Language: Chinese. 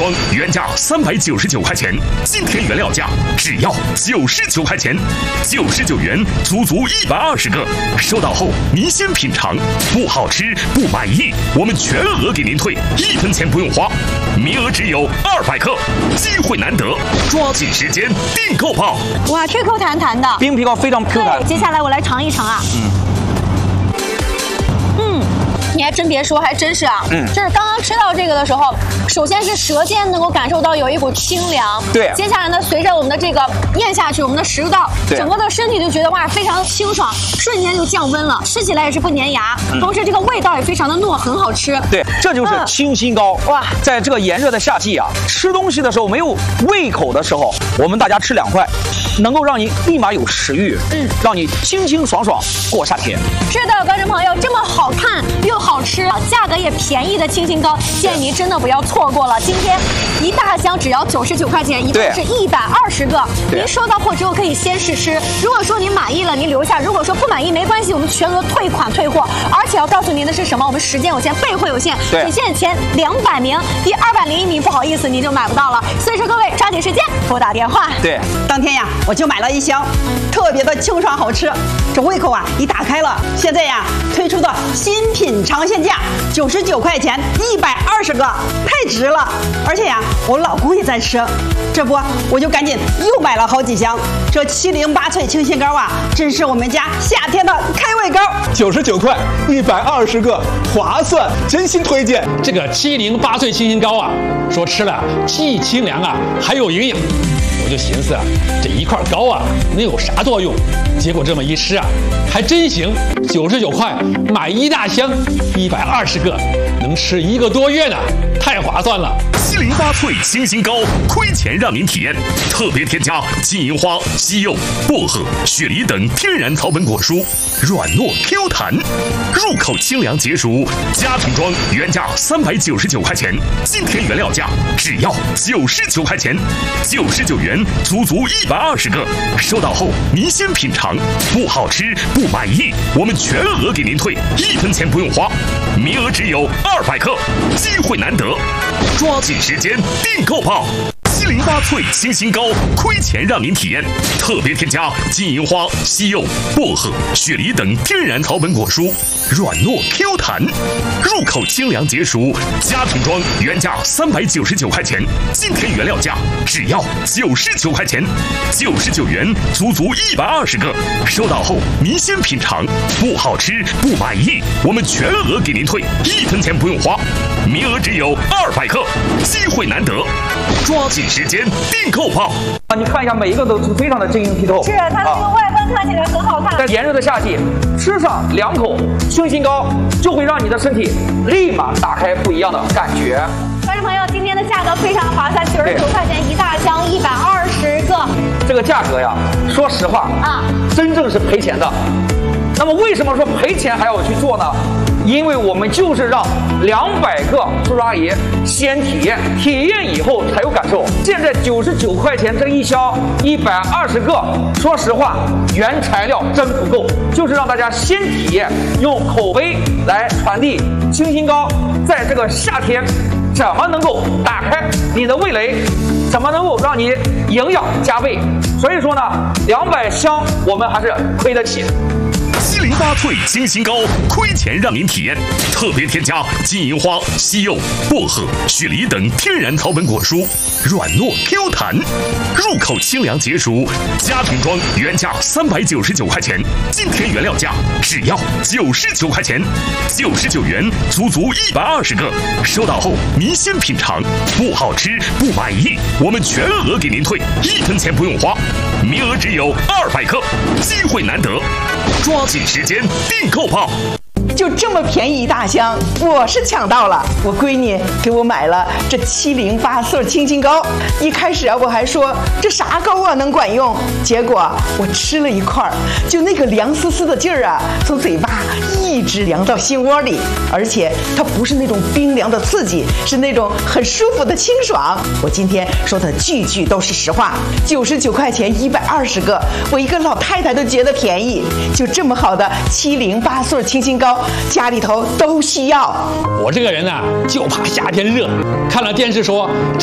装原价399块钱，今天原料价只要99块钱，99元足足120个。收到后您先品尝，不好吃不满意，我们全额给您退，1分钱不用花。名额只有200克，机会难得，抓紧时间订购吧！ 哇，这 Q 弹弹的， 冰皮糕非常 Q 弹。 接下来我来尝一尝啊。你还真别说，还真是啊。就是刚刚吃到这个的时候，首先是舌尖能够感受到有一股清凉。 对。 接下来呢，随着我们的这个咽下去，我们的食道，整个的身体就觉得哇，非常的清爽，瞬间就降温了，吃起来也是不粘牙，同时这个味道也非常的糯，很好吃。 对，这就是清心糕。哇，在这个炎热的夏季啊，吃东西的时候没有胃口的时候，我们大家吃2块，能够让你立马有食欲，让你清清爽爽过夏天。 是的，观众朋友，这么好看又好吃，价格也便宜的清心糕，建议您真的不要错过了。今天一大箱只要99块钱，一共是120个。您收到货之后可以先试吃，如果说您满意了，您留下；如果说不满意没关系，我们全额退款退货。而且要告诉您的是什么？我们时间有限，备货有限，只限前200名，第201名不好意思您就买不到了。所以说各位抓紧时间拨打电话。 对，当天呀我就买了1箱，特别的清爽好吃，这胃口啊一打开了。现在呀推出的新品尝鲜价99块钱120个，太值了！而且呀我老公也在吃，这不我就赶紧又买了好几箱。这708脆清心糕啊，真是我们家夏天的开胃糕。 99块120个，划算，真心推荐。 这个708脆清心糕啊，说吃了既清凉啊，还有营养。我就寻思啊，这一块糕啊能有啥作用？结果这么一吃啊，还真行，99块买1大箱，120个，能吃1个多月呢，太划算了。 708脆清心糕，亏钱让您体验。特别添加金银花、西柚、薄荷、雪梨等天然草本果蔬，软糯 Q 弹，入口清凉解暑。家庭装原价399块钱，今天原料价只要99块钱，99元足足120个。收到后您先品尝，不好吃不满意，我们全额给您退，1分钱不用花。名额只有200克，机会难得，抓紧时间订购吧！708脆清心糕，亏钱让您体验。特别添加金银花、西柚、薄荷、雪梨等天然草本果蔬，软糯 Q 弹，入口清凉解暑。家庭装原价399块钱，今天原料价只要99块钱，99元足足120个。收到后您先品尝，不好吃不满意，我们全额给您退，1分钱不用花。名额只有200克，机会难得，抓紧时间订购吧！ 你看一下，每一个都是非常的晶莹剔透。 是它的这个外观看起来很好看。 在炎热的夏季，吃上2口清心糕，就会让你的身体立马打开不一样的感觉。 观众朋友，今天的价格非常划算，99块钱1大箱，120个。 这个价格呀，说实话真正是赔钱的。那么为什么说赔钱还要去做呢？因为我们就是让200个叔叔阿姨先体验，体验以后才有感受。现在99块钱这一箱120个，说实话原材料真不够，就是让大家先体验，用口碑来传递清心糕在这个夏天怎么能够打开你的味蕾，怎么能够让你营养加倍。所以说呢，200箱我们还是亏得起。 708脆清心糕，亏钱让您体验。特别添加金银花、西柚、薄荷、雪梨等天然草本果蔬，软糯 Q 弹，入口清凉解暑。家庭装原价399块钱，今天原料价只要99块钱，99元足足120个。收到后您先品尝，不好吃不满意，我们全额给您退，1分钱不用花。名额只有200克，机会难得，抓紧时间订购吧！ 就这么便宜1大箱，我是抢到了。我闺女给我买了这708穗清心糕。一开始啊，我还说这啥糕啊能管用，结果我吃了一块，就那个凉丝丝的劲儿啊，从嘴巴一直凉到心窝里，而且它不是那种冰凉的刺激，是那种很舒服的清爽。我今天说的句句都是实话，99块钱120个，我一个老太太都觉得便宜。就这么好的708穗清心糕，家里头都需要。 我这个人呢，就怕夏天热，看了电视说